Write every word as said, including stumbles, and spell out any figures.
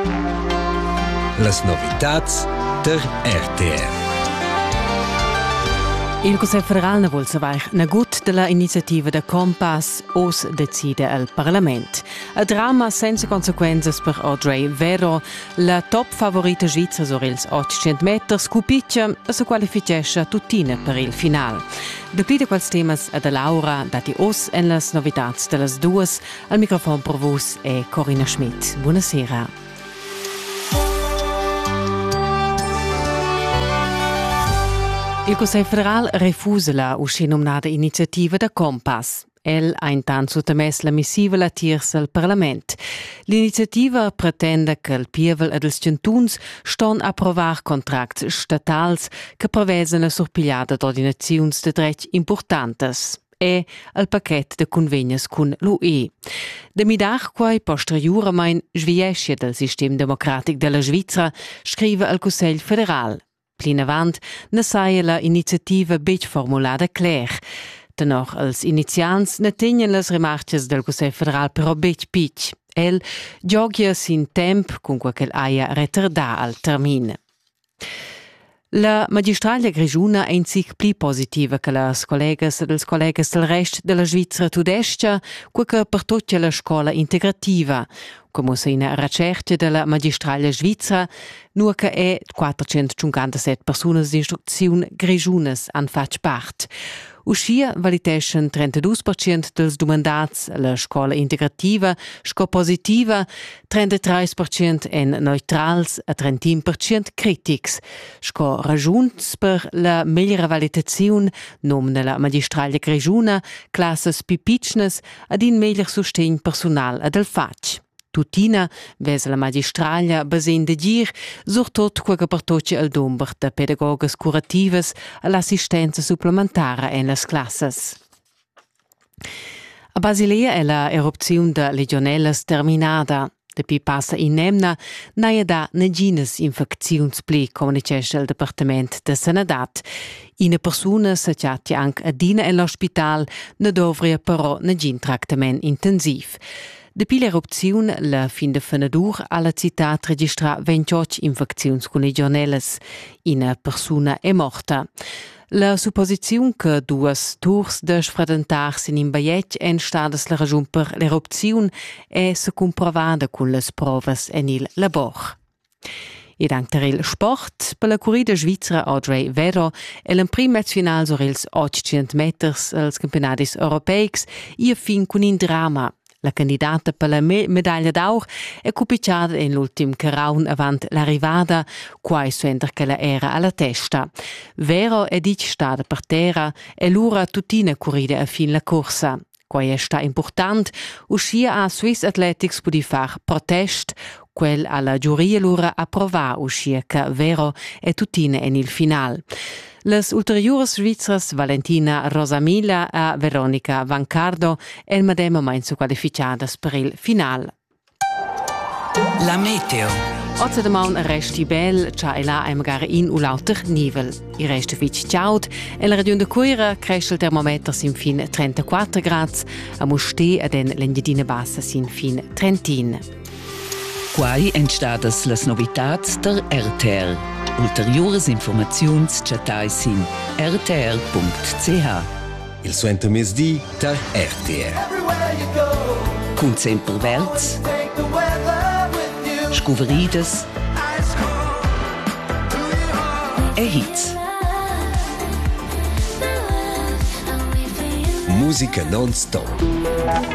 Las novitats der R T R. Il Consiglio federal ne vuol savoir negut della iniziativa da Compass os decide al Parlament. A drama senza consequenze per Audrey Vero, la top favorita svizzera sur ils ottocento meters, cupiccia e si qualificesce tuttina per il final. De pli de quels temas a da Laura, dati os en las novitats de las duas, al microfon per vos è Corinna Schmidt. Buonasera. Il Consiglio federal refusa la uscì nominata iniziativa da Compass. El ha intanto sottomesso la missiva la tiers al Parlament. L'iniziativa pretende che il pievel ed ils centuns ston approvar contracts statals che prevedono la sorpigliata d'ordinazions de dret importantes. E il pacchetto de convegnes con l'U E. De midar quai posteriormein sviesce del sistema democratico della Svizzera, scrive il Consiglio federal. Plin avant ne saia la iniziativa bech formulada clair. Tenor els iniziants ne tegnen las remarches del Consiglio federal però bech pitch. El giogia sin temp con quel aia retardà al termin. La magistralia grigiuna è in sig pli positiva che las collegas e els collegas del rest della Svizzera tudestia, quae per tutta la scola integrativa, come se in ricerca della magistralia svizzera, nu che è quattrocentocinquantasette persone di istruzione grigiunas han fatg part. Uscia valiteschen trentadue per cento dels domandats la scola integrativa, sco positiva, trentatré per cento en neutrals e trentin per cento critics. Sco ragiuns per la migliore valutazione nom nella magistralia grigiuna, classes pipicnes ed in miglior sustegn personal ed el fatg. Tutina, vesa la magistralia basen de gir, surtot quae per tocce al domber de pedagogas curatives e l'assistenza supplementara en las classes. A Basilea è la erupzione de legionellas terminada. Depi passa in nemna, naia da negines infecziuns pli, comunicesce il Departement de Sanadat. Ina persona se chiatti anche adina en l'ospital, ne dovria però negin tractament intensiv. Depi l'erupzione, la fin de fenadur alla città registra ventotto infeczioni con legionelles. Una persona è morta. La supposizione che due tours de sfredentar in imbaiet en stadas la ragione per l'erupzione è se comprovada con le prove en il labor. E anche per il sport, per la corrida svizzera Audrey Vero è il primo final sur ils ottocento meters als campionatis europeics e fin con in drama. La candidata per la me- medaglia d'or è cupicciata in l'ultim caraun avant l'arrivada, quai suenter che la era alla testa. Vero è dic stada per terra e l'ura tutina corrida a fin la corsa. Quai è sta important, uscia a Swiss Athletics pudi far protest, quel alla giuria l'ura approva uscia che Vero è tutina in il final. Les ulteriores svizras Valentina Rosamila e Veronica Vancardo el medema main su qualificadas per il final. La meteo. Oggi domani resti bel, c'è e là è magari in un lauter nivel. Il resto fitch ciaud e la regione de Coira cresce il termometro sin fin trentaquattro gradi, a Muste ed en l'Engadina Bassa sin fin trentin. Quai entstadas las novitats der R T R. Ulteriores informaziuns chatais in r t r punct c h. Il suenter mesdi der R T R. Cun sempre verts, scuveridas e hits. Musica non-stop.